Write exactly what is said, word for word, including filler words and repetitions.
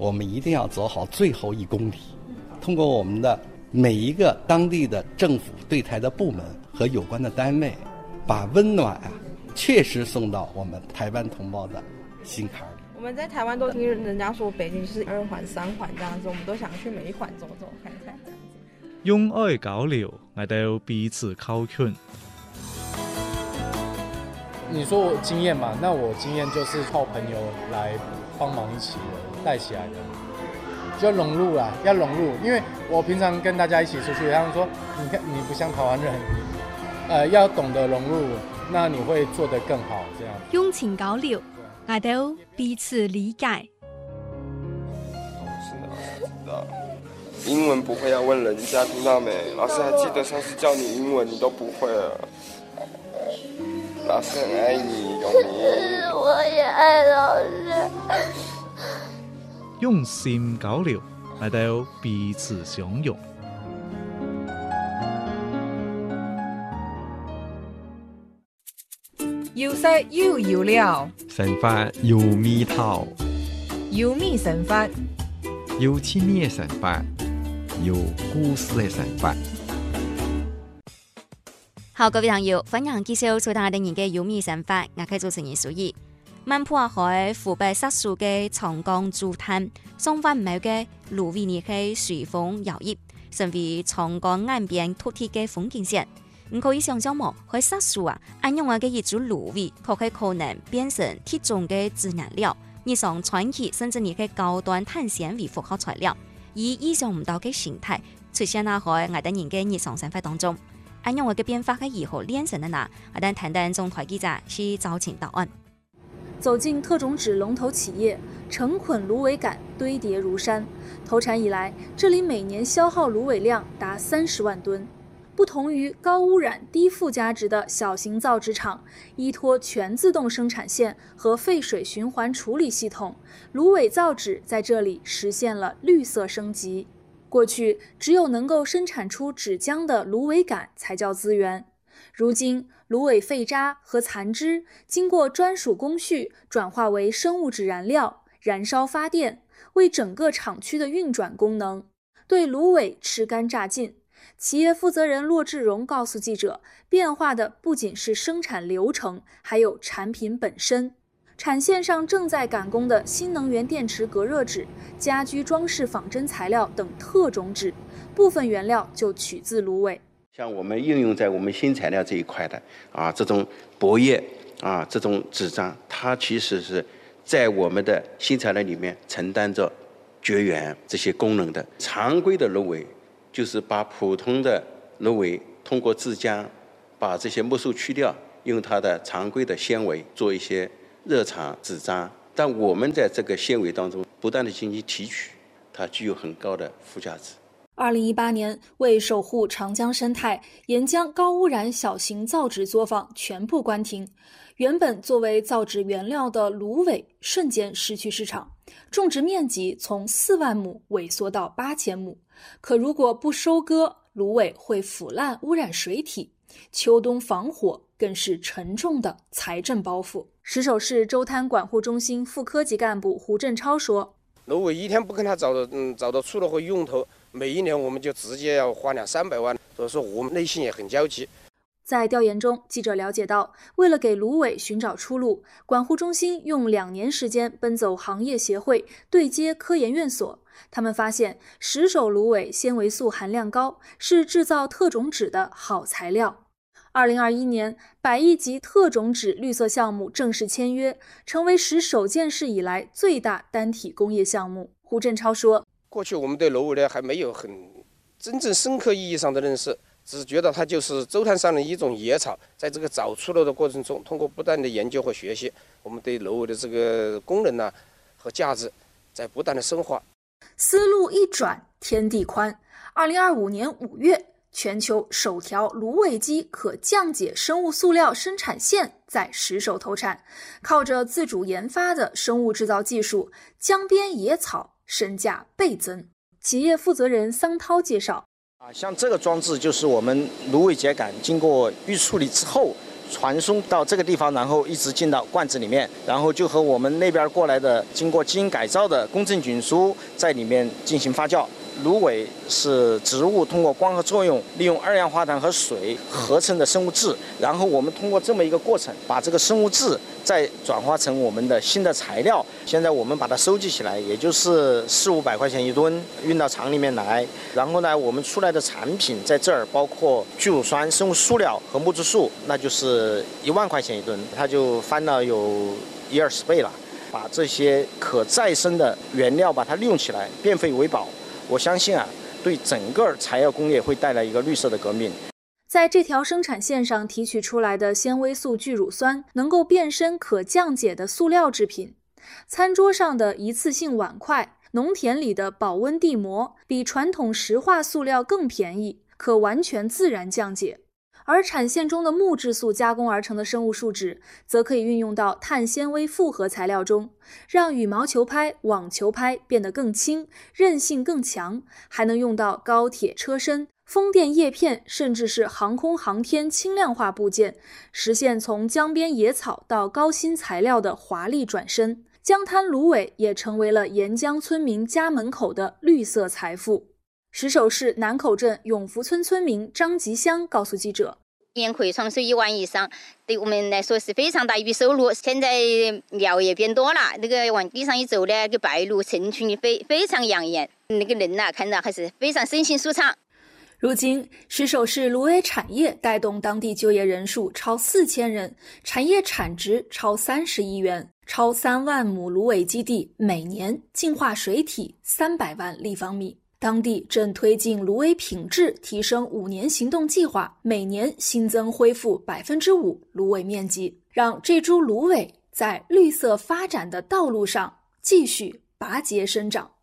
我们一定要走好最后一公里，通过我们的每一个当地的政府对台的部门和有关的单位，把温暖啊确实送到我们台湾同胞的心坎里。 我们在台湾都听人家说北京就是二环三环这样子，我们都想去每一环走走看看这样子。 用愛交流，我哋彼此靠近。 你说我经验嘛，那我经验就是靠朋友来帮忙一起带起来的，就要融入啦，要融入。因为我平常跟大家一起出去，他们说你看你不像台湾人，呃，要懂得融入，那你会做得更好。这样用情交流，我哋彼此理解。 是的，知道。英文不会要问人家，听到没？老师还记得上次教你英文，你都不会了。老师很爱你，永明。 我也爱老师。 用心交流，我哋彼此相容。 要識要要料， 神法要咪透， 要咪神法， 要千年神法，有故事嘅神法。 好，各位朋友，歡迎繼續收聽我哋嘅有咪神法，我係主持人蘇怡。萬浦海湖北石樹嘅長江築灘，上萬畝嘅蘆葦呢係隨風搖曳，成為長江岸邊土地嘅風景線。你可以想象麼？喺石樹啊，按用嘅一株蘆葦，佢係可能變成鐵種嘅自然料，日常傳奇甚至呢係高端碳纖維複合材料，以意想唔到嘅形態出現喺我哋人嘅日常生活當中。按用我嘅變化係如何練成的呢？我哋談談中台記者是趙晴答案。 走进特种纸龙头企业，成捆芦苇杆堆叠如山。投产以来，这里每年消耗芦苇量达三十万吨。不同于高污染、低附加值的小型造纸厂，依托全自动生产线和废水循环处理系统，芦苇造纸在这里实现了绿色升级。过去，只有能够生产出纸浆的芦苇杆才叫资源。如今，芦苇废渣和残枝经过专属工序转化为生物质燃料，燃烧发电，为整个厂区的运转功能。对芦苇吃干榨净。企业负责人骆志荣告诉记者，变化的不仅是生产流程，还有产品本身。产线上正在赶工的新能源电池隔热纸、家居装饰仿真材料等特种纸，部分原料就取自芦苇。 像我们应用在我们新材料这一块的啊，这种薄叶啊，这种纸张，它其实是在我们的新材料里面承担着绝缘这些功能的。常规的芦苇就是把普通的芦苇通过制浆，把这些木素去掉，用它的常规的纤维做一些热场纸张。但我们在这个纤维当中不断的进行提取，它具有很高的附加值。 二零一八年，为守护长江生态，沿江高污染小型造纸作坊全部关停。原本作为造纸原料的芦苇瞬间失去市场，种植面积从四万亩萎缩到八千亩。可如果不收割，芦苇会腐烂污染水体，秋冬防火更是沉重的财政包袱。石首市周滩管护中心副科级干部胡振超说：“ 芦苇一天不跟他找到嗯找到出路和用头，每一年我们就直接要花两三百万，所以说我们内心也很焦急。” 在调研中，记者了解到，为了给芦苇寻找出路，管护中心用两年时间奔走行业协会，对接科研院所。他们发现，石首芦苇纤维素含量高，是制造特种纸的好材料。二零二一年，百亿级特种纸绿色项目正式签约，成为石首建市以来最大单体工业项目。胡振超说：“ 过去我们对芦苇呢还没有很真正深刻意义上的认识，只是觉得它就是周滩上的一种野草。在这个找出路的过程中，通过不断的研究和学习，我们对芦苇的这个功能呢和价值在不断的深化。” 思路一转，天地宽。二零二五年五月，全球首条芦苇基可降解生物塑料生产线在石首投产，靠着自主研发的生物制造技术，江边野草身价倍增。企业负责人桑涛介绍：“ 啊，像这个装置就是我们芦苇秸秆经过预处理之后传送到这个地方，然后一直进到罐子里面，然后就和我们那边过来的经过基因改造的公正菌株在里面进行发酵。芦苇是植物通过光合作用，利用二氧化碳和水合成的生物质，然后我们通过这么一个过程，把这个生物质再转化成我们的新的材料。现在我们把它收集起来，也就是四五百块钱一吨，运到厂里面来。然后呢，我们出来的产品在这儿包括聚乳酸、生物塑料和木质素，那就是一万块钱一吨，它就翻了有一二十倍了。把这些可再生的原料把它利用起来，变废为宝。我相信啊，对整个材料工业会带来一个绿色的革命。 在这条生产线上提取出来的纤维素聚乳酸能够变身可降解的塑料制品，餐桌上的一次性碗筷，农田里的保温地膜，比传统石化塑料更便宜，可完全自然降解。而产线中的木质素加工而成的生物树脂，则可以运用到碳纤维复合材料中，让羽毛球拍、网球拍变得更轻，韧性更强，还能用到高铁车身、风电叶片，甚至是航空航天轻量化部件，实现从江边野草到高新材料的华丽转身。江滩芦苇也成为了沿江村民家门口的绿色财富。石首市南口镇永福村村民张吉香告诉记者， 一年可以创收一万以上，对我们来说是非常大一笔收入。现在苗也变多了，那个往地上一走呢，那个白鹭成群的非非常养眼，那个人呐、啊、看着还是非常身心舒畅。 如今，石首市芦苇产业带动当地就业人数超四千人，产业产值超三十亿元，超三万亩芦苇基地每年净化水体三百万立方米。当地正推进芦苇品质提升五年行动计划，每年新增恢复百分之五芦苇面积，让这株芦苇在绿色发展的道路上继续拔节生长。